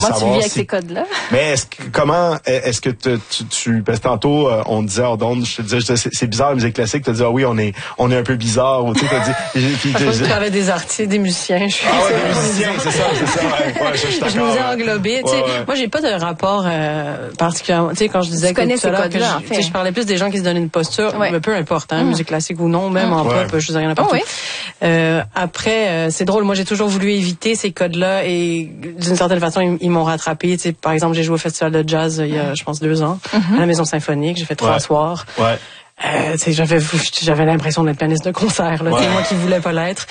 Moi, tu vis avec ces codes-là. Mais comment est-ce que tu parce que tantôt on disait je te disais c'est bizarre la musique classique, tu as dit oui, on est un peu bizarre, ou tu t'as dit je pense que tu avais des artistes, des musiciens, des musiciens, c'est ça. Ouais, je nous ai englobés, tu sais. Moi, j'ai pas de rapport particulièrement, tu sais, quand je disais que tout à l'heure que je parlais plus des gens qui se donnaient une posture, mais peu importe, musique classique ou non, même en pop, je veux dire, il y en a partout. Après, c'est drôle, moi j'ai toujours voulu éviter ces codes-là et d'une certaine façon ils m'ont rattrapé. Tu sais, par exemple, j'ai joué au festival de jazz il y a, je pense, 2 ans, à la Maison Symphonique. J'ai fait 3 soirs. Ouais. J'avais l'impression d'être pianiste de concert, là, moi qui voulais pas l'être.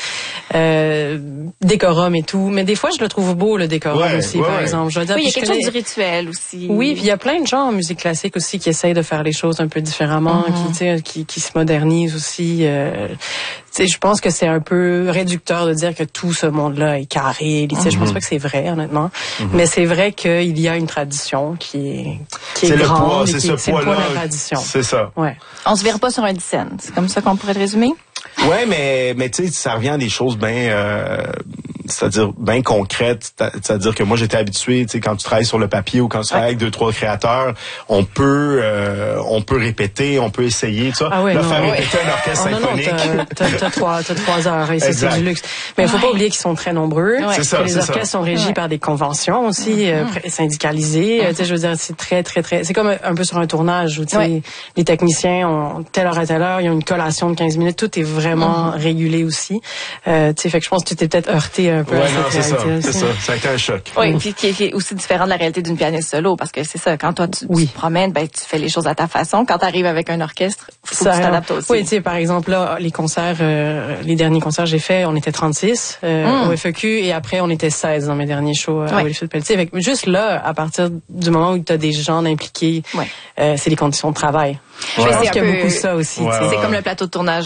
Décorum et tout, mais des fois je le trouve beau, le décorum aussi, par exemple. Je veux dire, il y a quelque chose du rituel aussi. Oui, puis il y a plein de gens en musique classique aussi qui essayent de faire les choses un peu différemment, qui se modernisent aussi. Tu sais, je pense que c'est un peu réducteur de dire que tout ce monde-là est carré. Tu sais, je pense pas que c'est vrai, honnêtement. Mais c'est vrai qu'il y a une tradition qui est grande, c'est le poids de la tradition. C'est ça. Ouais. On se vire pas sur un 10 cents. C'est comme ça qu'on pourrait le résumer? Ouais, mais tu sais, ça revient à des choses c'est-à-dire bien concrètes. C'est-à-dire que moi, j'étais habitué, tu sais, quand tu travailles sur le papier ou quand tu travailles avec 2-3 créateurs, on peut répéter, on peut essayer, tu vois. Faire répéter un orchestre symphonique. T'as 3 heures, et c'est du luxe. Mais il faut pas oublier qu'ils sont très nombreux. C'est ça, les orchestres sont régis par des conventions aussi, syndicalisées. Tu sais, je veux dire, c'est très, très, très, c'est comme un peu sur un tournage où, tu sais, les techniciens ont telle heure à telle heure, il y a une collation de 15 minutes, tout est vraiment régulé aussi. Tu sais, fait que je pense que tu t'es peut-être heurté un peu à cette réalité. C'est ça. Ça a été un choc. Oui, puis qui est aussi différent de la réalité d'une pianiste solo, parce que c'est ça, quand toi tu te promènes, tu fais les choses à ta façon. Quand tu arrives avec un orchestre, faut que tu t'adaptes aussi. Oui, tu sais, par exemple, là, les concerts, les derniers concerts que j'ai faits, on était 36 au FEQ, et après on était 16 dans mes derniers shows à Wilfrid Pelletier. Fait que juste là, à partir du moment où tu as des gens impliqués, c'est les conditions de travail. Je pense qu'il y a beaucoup de ça aussi. C'est comme le plateau de tournage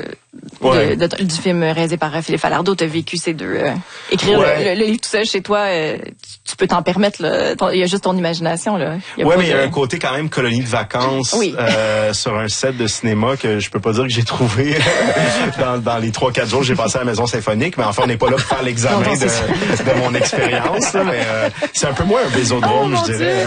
du film réalisé par Philippe Falardeau. Tu as vécu ces deux. Écrire le livre tout seul chez toi, tu peux t'en permettre. Il y a juste ton imagination. Là. Mais il y a un côté quand même colonie de vacances sur un set de cinéma que je peux pas dire que j'ai trouvé dans les 3-4 jours que j'ai passé à la Maison Symphonique. Mais enfin, on n'est pas là pour faire l'examen de mon expérience. Mais c'est un peu moins un bésodrome, je dirais.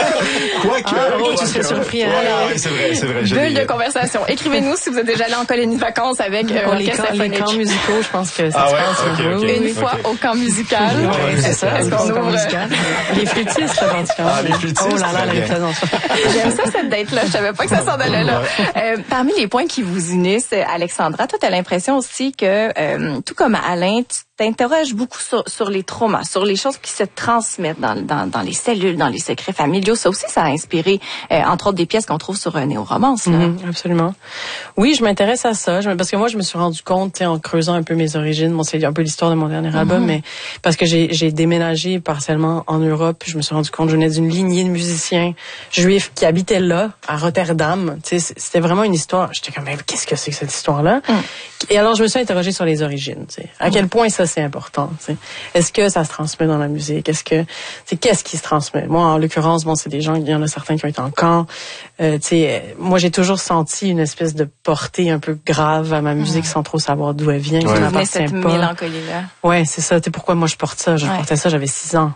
Tu serais surpris. C'est vrai. Bulle de conversation. Écrivez-nous si vous êtes déjà allé en colonie de vacances avec les camps musicaux, je pense que ça se passe. Une fois au camp musical. C'est ça. Est-ce qu'on ouvre les flûtistes, particulièrement. Les flûtistes. Oh là là, la représentation. J'aime ça, cette date-là. Je savais pas que ça s'en allait là. Parmi les points qui vous unissent, Alexandra, toi, t'as l'impression aussi que, tout comme Alain, tu t'interroges beaucoup sur les traumas, sur les choses qui se transmettent dans les cellules, dans les secrets familiaux. Ça aussi, ça a inspiré, entre autres, des pièces qu'on trouve sur Néo-Romance. Absolument. Oui, je m'intéresse à ça. Parce que moi, je me suis rendu compte, en creusant un peu mes origines, c'est un peu l'histoire de mon dernier album, mais parce que j'ai déménagé partiellement en Europe, puis je me suis rendu compte que je venais d'une lignée de musiciens juifs qui habitaient là, à Rotterdam. C'était vraiment une histoire. J'étais comme, mais qu'est-ce que c'est que cette histoire-là? Et alors, je me suis interrogée sur les origines. À quel point ça, c'est important. Est-ce que ça se transmet dans la musique? Qu'est-ce qui se transmet? Moi, en l'occurrence, c'est des gens, il y en a certains qui ont été en camp. Moi, j'ai toujours senti une espèce de portée un peu grave à ma musique sans trop savoir d'où elle vient. Cette mélancolie-là. Ouais, c'est ça. Pourquoi moi je porte ça? Je portais ça, j'avais 6 ans.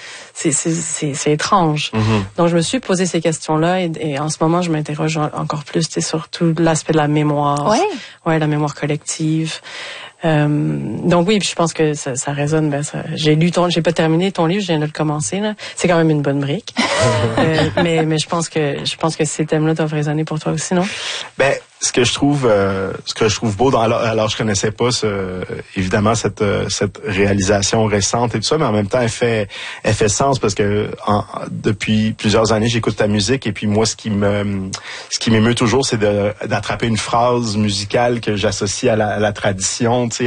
C'est étrange. Donc, je me suis posé ces questions-là et en ce moment, je m'interroge encore plus sur tout l'aspect de la mémoire. Ouais, la mémoire collective. Donc oui, puis je pense que ça résonne. J'ai pas terminé ton livre, je viens de le commencer là. C'est quand même une bonne brique. Mais je pense que ces thèmes-là doivent résonner pour toi aussi, non? Ce que je trouve beau alors je connaissais pas évidemment cette réalisation récente et tout ça, mais en même temps elle fait sens parce que depuis plusieurs années j'écoute ta musique et puis moi ce qui m'émeut toujours c'est d'attraper une phrase musicale que j'associe à la tradition, tu sais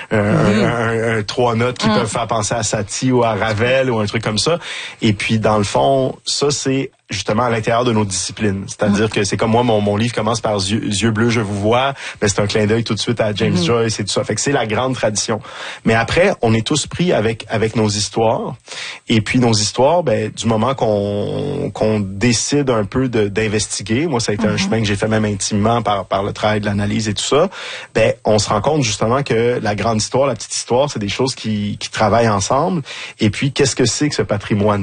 un 3 notes qui peuvent faire penser à Satie ou à Ravel ou un truc comme ça, et puis dans le fond ça c'est justement à l'intérieur de nos disciplines. C'est-à-dire que c'est comme moi, mon livre commence par Yeux bleus, je vous vois, mais c'est un clin d'œil tout de suite à James Joyce et tout ça. Fait que c'est la grande tradition. Mais après, on est tous pris avec nos histoires. Et puis nos histoires, du moment qu'on décide un peu d'investiguer, moi ça a été un chemin que j'ai fait même intimement par le travail de l'analyse et tout ça, on se rend compte justement que la grande histoire, la petite histoire, c'est des choses qui travaillent ensemble. Et puis qu'est-ce que c'est que ce patrimoine